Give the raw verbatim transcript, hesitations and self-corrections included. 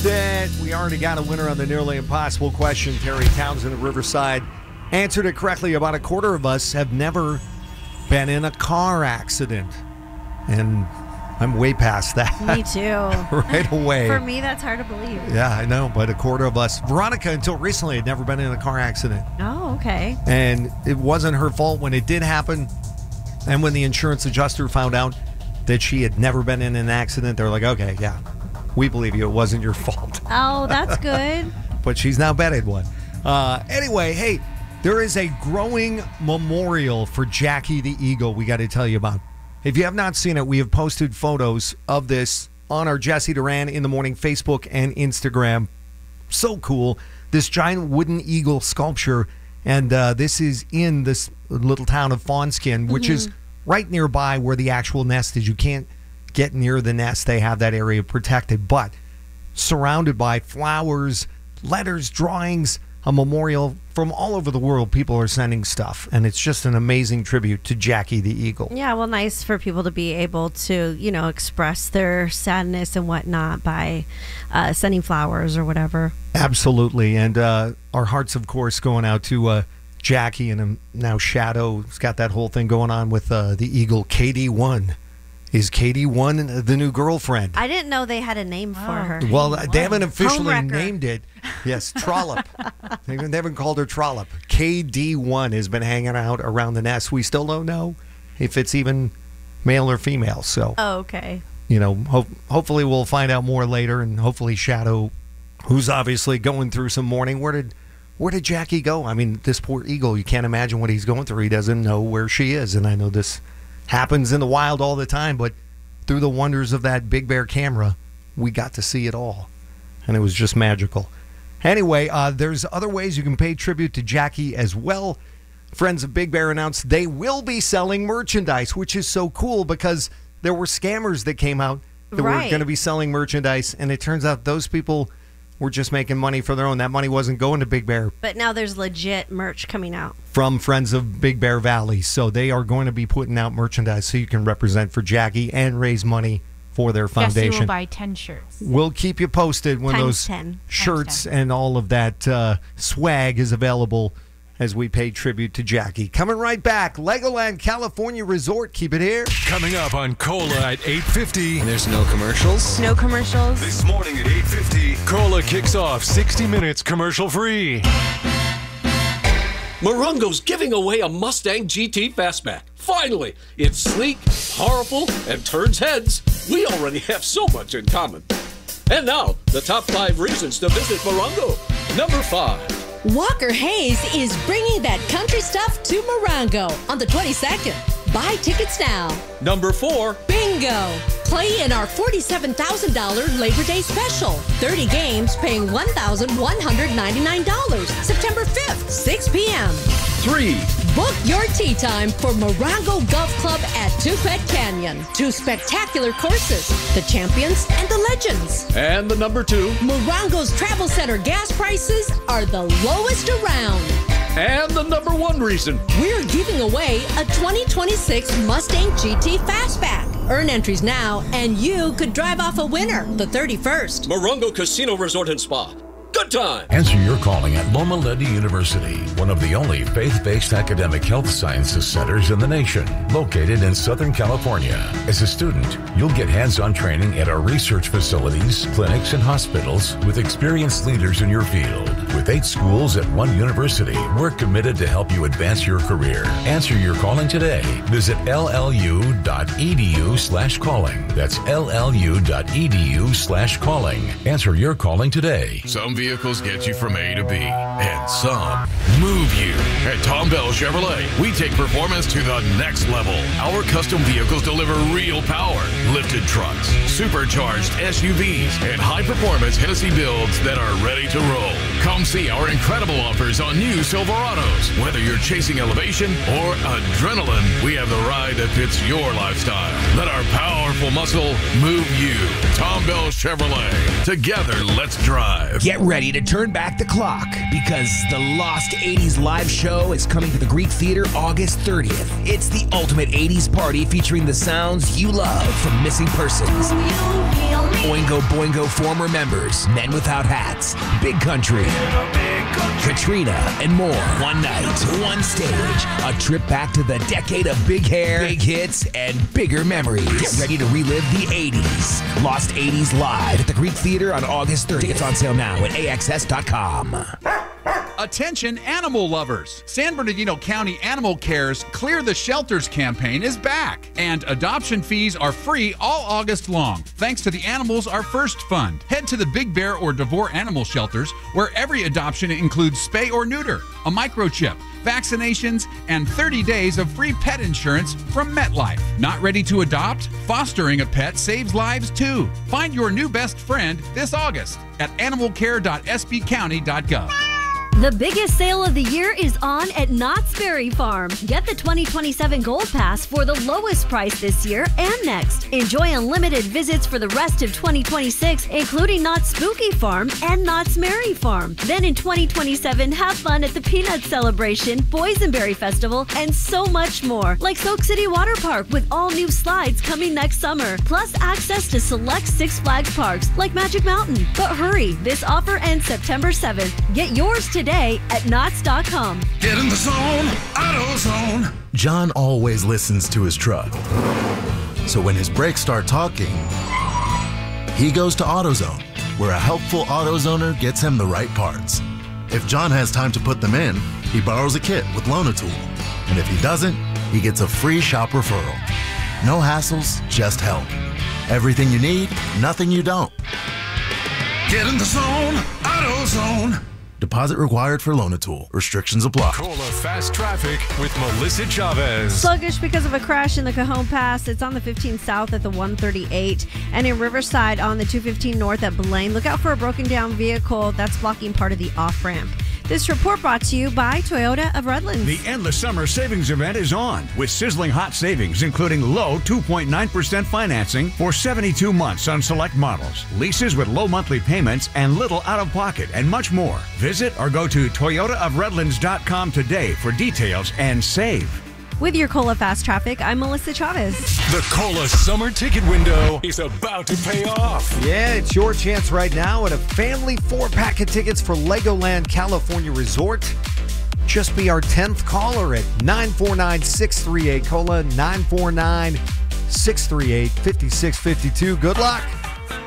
missed it. We already got a winner on the nearly impossible question. Terry Townsend of Riverside answered it correctly. About a quarter of us have never been in a car accident. And I'm way past that. Me too. Right away. For me, that's hard to believe. Yeah, I know, but a quarter of us. Veronica, until recently, had never been in a car accident. Oh, okay. And it wasn't her fault when it did happen. And when the insurance adjuster found out that she had never been in an accident, they're like, okay, yeah, we believe you. It wasn't your fault. Oh, that's good. But she's now betted one. Uh, anyway, hey, there is a growing memorial for Jackie the Eagle we got to tell you about. If you have not seen it, we have posted photos of this on our Jesse Duran in the Morning Facebook and Instagram. So cool. This giant wooden eagle sculpture. And uh, this is in this little town of Fawnskin, which mm-hmm. is right nearby where the actual nest is. You can't get near the nest. They have that area protected. But surrounded by flowers, letters, drawings, a memorial from all over the world. People are sending stuff, and it's just an amazing tribute to Jackie the Eagle. Yeah, well, nice for people to be able to, you know, express their sadness and whatnot by uh, sending flowers or whatever. Absolutely, and uh, our hearts, of course, going out to uh, Jackie and um, now Shadow. He's got that whole thing going on with uh, the Eagle. K D one. Is K D one the new girlfriend? I didn't know they had a name for oh, her. Well, they haven't officially named it. Yes, Trollop. they, they haven't called her Trollop. K D one has been hanging out around the nest. We still don't know if it's even male or female. So, oh, okay. You know, ho- hopefully we'll find out more later, and hopefully Shadow, who's obviously going through some mourning. Where did where did Jackie go? I mean, this poor eagle. You can't imagine what he's going through. He doesn't know where she is, and I know this happens in the wild all the time, but through the wonders of that Big Bear camera, we got to see it all, and it was just magical. Anyway, uh, there's other ways you can pay tribute to Jackie as well. Friends of Big Bear announced they will be selling merchandise, which is so cool because there were scammers that came out that right. were going to be selling merchandise, and it turns out those people were just making money for their own. That money wasn't going to Big Bear. But now there's legit merch coming out. From Friends of Big Bear Valley. So they are going to be putting out merchandise so you can represent for Jackie and raise money for their foundation. Jesse will buy ten shirts. We'll keep you posted when Times those ten. shirts Times ten. and all of that uh, swag is available as we pay tribute to Jackie. Coming right back, Legoland California Resort. Keep it here. Coming up on Cola at eight fifty. And there's no commercials? No commercials. This morning at eight fifty, Cola kicks off sixty minutes commercial free. Morongo's giving away a Mustang G T Fastback. Finally! It's sleek, powerful, and turns heads. We already have so much in common. And now, the top five reasons to visit Morongo. Number five. Walker Hayes is bringing that country stuff to Morongo on the twenty-second. Buy tickets now. Number four. Bingo! Play in our forty-seven thousand dollars Labor Day special. thirty games paying one thousand one hundred ninety-nine dollars. September fifth, six p.m. Three. Book your tee time for Morongo Golf Club at Tupet Canyon. Two spectacular courses, the Champions and the Legends. And the number two. Morongo's Travel Center gas prices are the lowest around. And the number one reason. We're giving away a twenty twenty-six Mustang G T Fastback. Earn entries now, and you could drive off a winner the thirty-first. Morongo Casino Resort and Spa. Good time. Answer your calling at Loma Linda University, one of the only faith-based academic health sciences centers in the nation, located in Southern California. As a student, you'll get hands-on training at our research facilities, clinics, and hospitals with experienced leaders in your field. With eight schools at one university, we're committed to help you advance your career. Answer your calling today. Visit llu.edu slash calling. That's llu.edu slash calling. Answer your calling today. Some vehicles get you from A to B, and some move you. At Tom Bell Chevrolet, we take performance to the next level. Our custom vehicles deliver real power, lifted trucks, supercharged S U Vs, and high-performance Hennessy builds that are ready to roll. Come see our incredible offers on new Silverados. Whether you're chasing elevation or adrenaline, we have the ride that fits your lifestyle. Let our powerful muscle move you. Tom Bell Chevrolet. Together, let's drive. Get ready to turn back the clock because the Lost eighties live show is coming to the Greek Theater August thirtieth. It's the ultimate eighties party featuring the sounds you love from Missing Persons, Oingo Boingo former members, Men Without Hats, Big Country, Katrina, and more. One night, one stage. A trip back to the decade of big hair, big hits, and bigger memories. Get ready to relive the eighties. Lost eighties Live at the Greek Theater on August thirtieth. Tickets on sale now at A X S dot com. Attention animal lovers. San Bernardino County Animal Care's Clear the Shelters campaign is back, and adoption fees are free all August long, thanks to the Animals Are First Fund. Head to the Big Bear or Devore animal shelters, where every adoption includes spay or neuter, a microchip, vaccinations, and thirty days of free pet insurance from MetLife. Not ready to adopt? Fostering a pet saves lives too. Find your new best friend this August at animal care dot s b county dot gov. The biggest sale of the year is on at Knott's Berry Farm. Get the twenty twenty-seven Gold Pass for the lowest price this year and next. Enjoy unlimited visits for the rest of twenty twenty-six, including Knott's Spooky Farm and Knott's Merry Farm. Then in twenty twenty-seven, have fun at the Peanut Celebration, Boysenberry Festival, and so much more. Like Soak City Water Park with all new slides coming next summer. Plus access to select Six Flags parks like Magic Mountain. But hurry, this offer ends September seventh. Get yours today. Today at Knott's dot com. Get in the zone, AutoZone. John always listens to his truck. So when his brakes start talking, he goes to AutoZone, where a helpful AutoZoner gets him the right parts. If John has time to put them in, he borrows a kit with Loan-A-Tool. And if he doesn't, he gets a free shop referral. No hassles, just help. Everything you need, nothing you don't. Get in the zone, AutoZone. Deposit required for Loan-A-Tool. Restrictions apply. Cola Fast Traffic with Melissa Chavez. Sluggish because of a crash in the Cajon Pass. It's on the fifteen South at the one thirty-eight. And in Riverside on the two fifteen North at Blaine. Look out for a broken down vehicle that's blocking part of the off-ramp. This report brought to you by Toyota of Redlands. The Endless Summer Savings Event is on with sizzling hot savings, including low two point nine percent financing for seventy-two months on select models, leases with low monthly payments and little out-of-pocket, and much more. Visit or go to toyota of redlands dot com today for details and save. With your Cola Fast Traffic, I'm Melissa Chavez. The Cola Summer Ticket Window is about to pay off. Yeah, it's your chance right now at a family four-pack of tickets for Legoland California Resort. Just be our tenth caller at nine four nine, six three eight, COLA, nine four nine, six three eight, five six five two. Good luck.